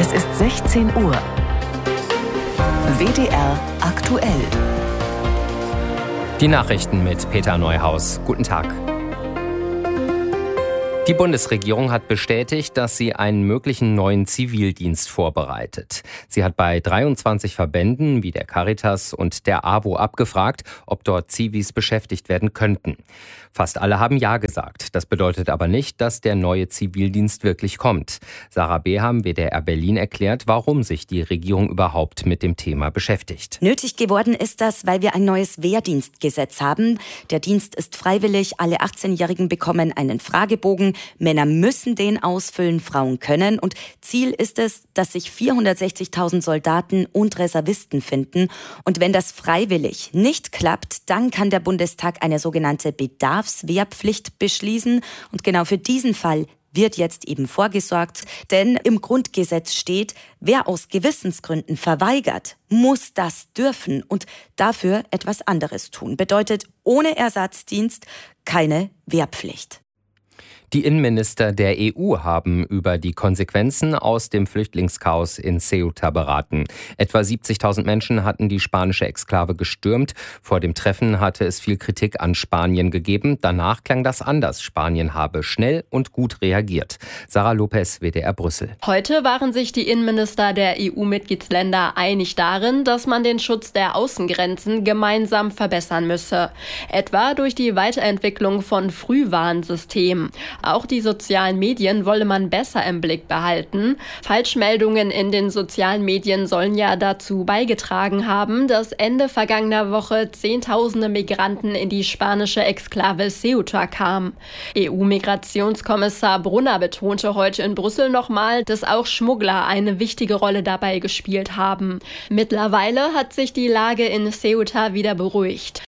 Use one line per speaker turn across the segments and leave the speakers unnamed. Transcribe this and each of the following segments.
Es ist 16 Uhr. WDR aktuell.
Die Nachrichten mit Peter Neuhaus. Guten Tag. Die Bundesregierung hat bestätigt, dass sie einen möglichen neuen Zivildienst vorbereitet. Sie hat bei 23 Verbänden wie der Caritas und der AWO abgefragt, ob dort Zivis beschäftigt werden könnten. Fast alle haben Ja gesagt. Das bedeutet aber nicht, dass der neue Zivildienst wirklich kommt. Sarah Beham, WDR Berlin, erklärt, warum sich die Regierung überhaupt mit dem Thema beschäftigt.
Nötig geworden ist das, weil wir ein neues Wehrdienstgesetz haben. Der Dienst ist freiwillig. Alle 18-Jährigen bekommen einen Fragebogen. Männer müssen den ausfüllen, Frauen können. Und Ziel ist es, dass sich 460.000 Soldaten und Reservisten finden. Und wenn das freiwillig nicht klappt, dann kann der Bundestag eine sogenannte Bedarfswehrpflicht beschließen. Und genau für diesen Fall wird jetzt eben vorgesorgt. Denn im Grundgesetz steht, wer aus Gewissensgründen verweigert, muss das dürfen und dafür etwas anderes tun. Bedeutet ohne Ersatzdienst keine Wehrpflicht.
Die Innenminister der EU haben über die Konsequenzen aus dem Flüchtlingschaos in Ceuta beraten. Etwa 70.000 Menschen hatten die spanische Exklave gestürmt. Vor dem Treffen hatte es viel Kritik an Spanien gegeben. Danach klang das anders. Spanien habe schnell und gut reagiert. Sarah Lopez, WDR Brüssel.
Heute waren sich die Innenminister der EU-Mitgliedsländer einig darin, dass man den Schutz der Außengrenzen gemeinsam verbessern müsse. Etwa durch die Weiterentwicklung von Frühwarnsystemen. Auch die sozialen Medien wolle man besser im Blick behalten. Falschmeldungen in den sozialen Medien sollen ja dazu beigetragen haben, dass Ende vergangener Woche Zehntausende Migranten in die spanische Exklave Ceuta kamen. EU-Migrationskommissar Brunner betonte heute in Brüssel nochmal, dass auch Schmuggler eine wichtige Rolle dabei gespielt haben. Mittlerweile hat sich die Lage in Ceuta wieder beruhigt.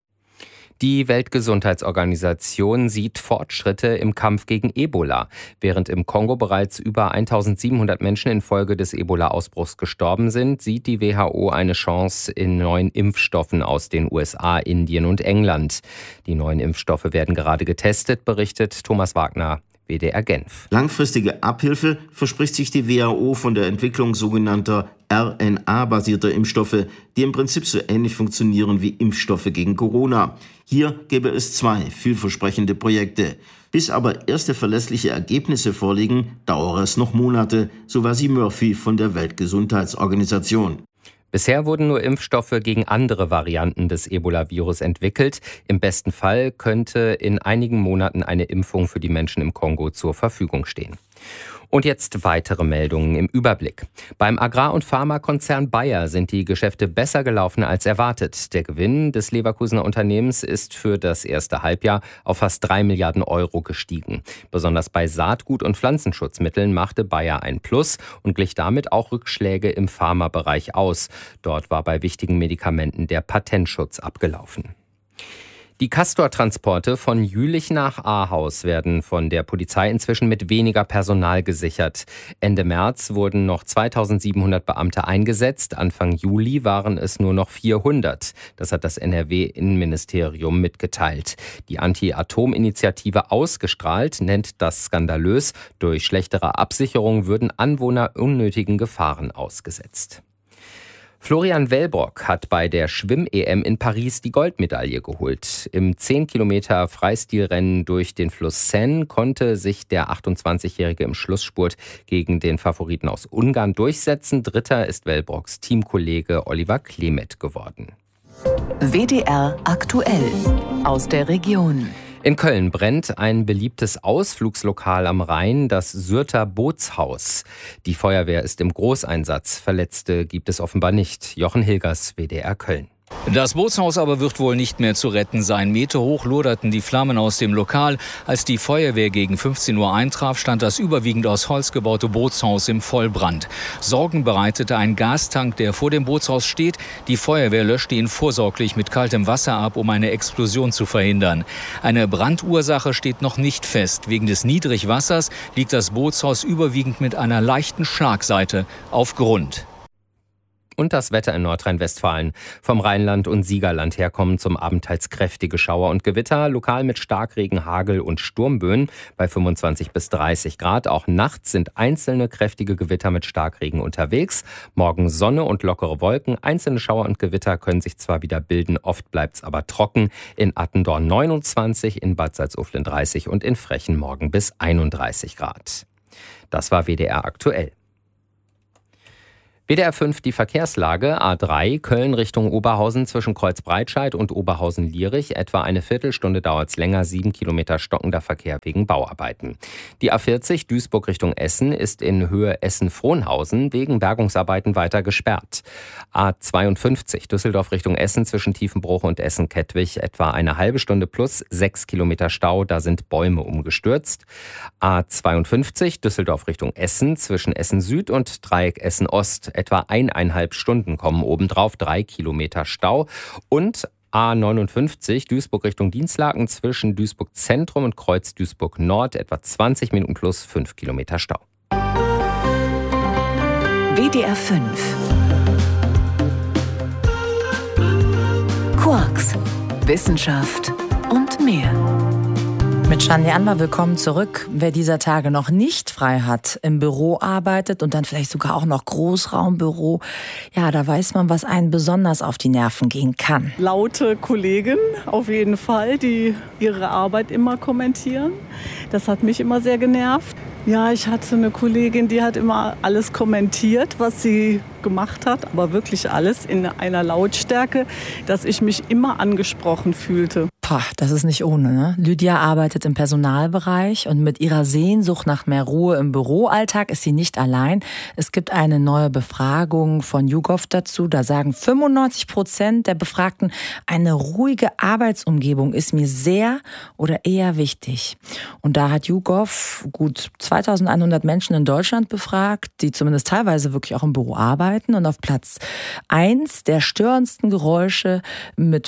Die Weltgesundheitsorganisation sieht Fortschritte im Kampf gegen Ebola. Während im Kongo bereits über 1.700 Menschen infolge des Ebola-Ausbruchs gestorben sind, sieht die WHO eine Chance in neuen Impfstoffen aus den USA, Indien und England. Die neuen Impfstoffe werden gerade getestet, berichtet Thomas Wagner, WDR Genf.
Langfristige Abhilfe verspricht sich die WHO von der Entwicklung sogenannter RNA-basierter Impfstoffe, die im Prinzip so ähnlich funktionieren wie Impfstoffe gegen Corona. Hier gäbe es 2 vielversprechende Projekte. Bis aber erste verlässliche Ergebnisse vorliegen, dauere es noch Monate, so Vasi Murphy von der Weltgesundheitsorganisation.
Bisher wurden nur Impfstoffe gegen andere Varianten des Ebola-Virus entwickelt. Im besten Fall könnte in einigen Monaten eine Impfung für die Menschen im Kongo zur Verfügung stehen. Und jetzt weitere Meldungen im Überblick. Beim Agrar- und Pharmakonzern Bayer sind die Geschäfte besser gelaufen als erwartet. Der Gewinn des Leverkusener Unternehmens ist für das erste Halbjahr auf fast 3 Milliarden Euro gestiegen. Besonders bei Saatgut- und Pflanzenschutzmitteln machte Bayer ein Plus und glich damit auch Rückschläge im Pharmabereich aus. Dort war bei wichtigen Medikamenten der Patentschutz abgelaufen. Die Castor-Transporte von Jülich nach Ahaus werden von der Polizei inzwischen mit weniger Personal gesichert. Ende März wurden noch 2.700 Beamte eingesetzt. Anfang Juli waren es nur noch 400. Das hat das NRW-Innenministerium mitgeteilt. Die Anti-Atom-Initiative Ausgestrahlt nennt das skandalös. Durch schlechtere Absicherung würden Anwohner unnötigen Gefahren ausgesetzt. Florian Wellbrock hat bei der Schwimm-EM in Paris die Goldmedaille geholt. Im 10-Kilometer-Freistilrennen durch den Fluss Seine konnte sich der 28-Jährige im Schlussspurt gegen den Favoriten aus Ungarn durchsetzen. Dritter ist Wellbrocks Teamkollege Oliver Klemet geworden.
WDR aktuell aus der Region.
In Köln brennt ein beliebtes Ausflugslokal am Rhein, das Syrter Bootshaus. Die Feuerwehr ist im Großeinsatz. Verletzte gibt es offenbar nicht. Jochen Hilgers, WDR Köln.
Das Bootshaus aber wird wohl nicht mehr zu retten sein. Meterhoch loderten die Flammen aus dem Lokal. Als die Feuerwehr gegen 15 Uhr eintraf, stand das überwiegend aus Holz gebaute Bootshaus im Vollbrand. Sorgen bereitete ein Gastank, der vor dem Bootshaus steht. Die Feuerwehr löschte ihn vorsorglich mit kaltem Wasser ab, um eine Explosion zu verhindern. Eine Brandursache steht noch nicht fest. Wegen des Niedrigwassers liegt das Bootshaus überwiegend mit einer leichten Schlagseite auf Grund.
Und das Wetter in Nordrhein-Westfalen. Vom Rheinland und Siegerland her kommen zum Abend teils kräftige Schauer und Gewitter, lokal mit Starkregen, Hagel und Sturmböen bei 25 bis 30 Grad. Auch nachts sind einzelne kräftige Gewitter mit Starkregen unterwegs. Morgen Sonne und lockere Wolken. Einzelne Schauer und Gewitter können sich zwar wieder bilden, oft bleibt es aber trocken. In Attendorn 29, in Bad Salzuflen 30 und in Frechen morgen bis 31 Grad. Das war WDR aktuell. WDR 5 die Verkehrslage. A3 Köln Richtung Oberhausen zwischen Kreuzbreitscheid und Oberhausen-Lierich. Etwa eine Viertelstunde dauert es länger, 7 Kilometer stockender Verkehr wegen Bauarbeiten. Die A40 Duisburg Richtung Essen ist in Höhe Essen-Frohnhausen wegen Bergungsarbeiten weiter gesperrt. A52 Düsseldorf Richtung Essen zwischen Tiefenbruch und Essen-Kettwig. Etwa eine halbe Stunde plus 6 Kilometer Stau, da sind Bäume umgestürzt. A52 Düsseldorf Richtung Essen zwischen Essen Süd und Dreieck Essen Ost. Etwa 1,5 Stunden kommen obendrauf, 3 Kilometer Stau. Und A59 Duisburg Richtung Dienstlaken zwischen Duisburg Zentrum und Kreuz Duisburg Nord. Etwa 20 Minuten plus 5 Kilometer Stau.
WDR 5 Quarks, Wissenschaft und mehr.
Mit Shani Anwar, willkommen zurück. Wer dieser Tage noch nicht frei hat, im Büro arbeitet und dann vielleicht sogar auch noch Großraumbüro, ja, da weiß man, was einen besonders auf die Nerven gehen kann.
Laute Kollegen auf jeden Fall, die ihre Arbeit immer kommentieren. Das hat mich immer sehr genervt. Ja, ich hatte eine Kollegin, die hat immer alles kommentiert, was sie gemacht hat, aber wirklich alles in einer Lautstärke, dass ich mich immer angesprochen fühlte.
Pah, das ist nicht ohne, ne? Lydia arbeitet im Personalbereich und mit ihrer Sehnsucht nach mehr Ruhe im Büroalltag ist sie nicht allein. Es gibt eine neue Befragung von YouGov dazu. Da sagen 95% der Befragten, eine ruhige Arbeitsumgebung ist mir sehr oder eher wichtig. Und da hat YouGov gut 2100 Menschen in Deutschland befragt, die zumindest teilweise wirklich auch im Büro arbeiten. Und auf Platz 1 der störendsten Geräusche mit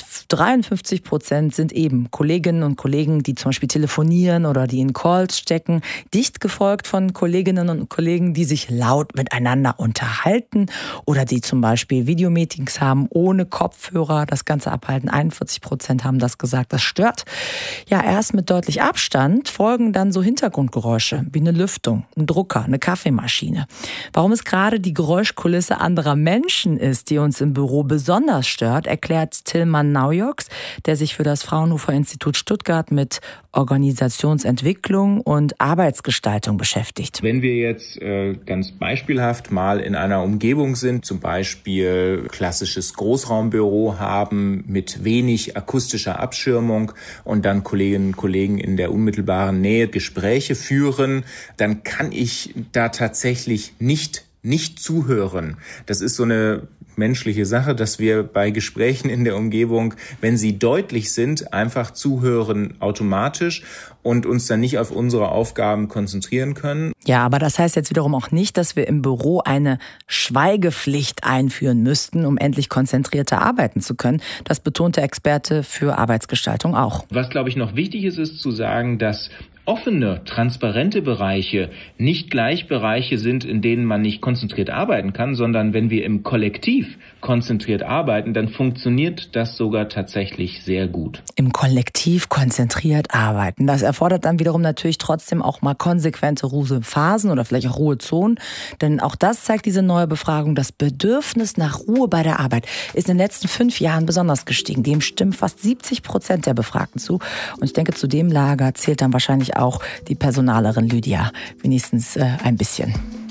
53% sind eben Kolleginnen und Kollegen, die zum Beispiel telefonieren oder die in Calls stecken, dicht gefolgt von Kolleginnen und Kollegen, die sich laut miteinander unterhalten oder die zum Beispiel Videomeetings haben ohne Kopfhörer, das Ganze abhalten. 41% haben das gesagt, das stört. Ja, erst mit deutlich Abstand folgen dann so Hintergrundgeräusche wie eine Lüftung, ein Drucker, eine Kaffeemaschine. Warum es gerade die Geräuschkulisse anderer Menschen ist, die uns im Büro besonders stört, erklärt Tilman Naujoks, der sich für das Fraunhofer Institut Stuttgart mit Organisationsentwicklung und Arbeitsgestaltung beschäftigt.
Wenn wir jetzt ganz beispielhaft mal in einer Umgebung sind, zum Beispiel klassisches Großraumbüro haben mit wenig akustischer Abschirmung und dann Kolleginnen und Kollegen in der unmittelbaren Nähe Gespräche führen, dann kann ich da tatsächlich nicht zuhören. Das ist so eine menschliche Sache, dass wir bei Gesprächen in der Umgebung, wenn sie deutlich sind, einfach zuhören automatisch und uns dann nicht auf unsere Aufgaben konzentrieren können.
Ja, aber das heißt jetzt wiederum auch nicht, dass wir im Büro eine Schweigepflicht einführen müssten, um endlich konzentrierter arbeiten zu können. Das betont der Experte für Arbeitsgestaltung auch.
Was, glaube ich, noch wichtig ist zu sagen, dass offene, transparente Bereiche nicht gleich Bereiche sind, in denen man nicht konzentriert arbeiten kann, sondern wenn wir im Kollektiv konzentriert arbeiten, dann funktioniert das sogar tatsächlich sehr gut.
Im Kollektiv konzentriert arbeiten. Das erfordert dann wiederum natürlich trotzdem auch mal konsequente Ruhephasen oder vielleicht auch Ruhezonen. Denn auch das zeigt diese neue Befragung, das Bedürfnis nach Ruhe bei der Arbeit ist in den letzten 5 Jahren besonders gestiegen. Dem stimmen fast 70% der Befragten zu. Und ich denke, zu dem Lager zählt dann wahrscheinlich auch die Personalerin Lydia, wenigstens ein bisschen.